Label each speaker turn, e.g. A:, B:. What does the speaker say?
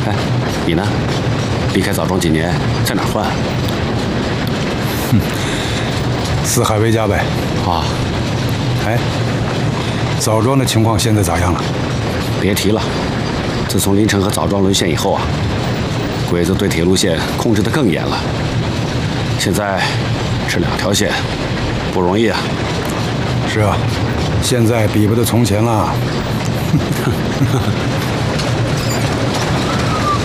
A: 哎，你呢？离开枣庄几年，在哪儿混？
B: 四海为家呗。
A: 啊，
B: 哎，枣庄的情况现在咋样了？
A: 别提了，自从临城和枣庄沦陷以后啊，鬼子对铁路线控制得更严了。现在是2条线，不容易啊。
B: 是啊，现在比不得从前了。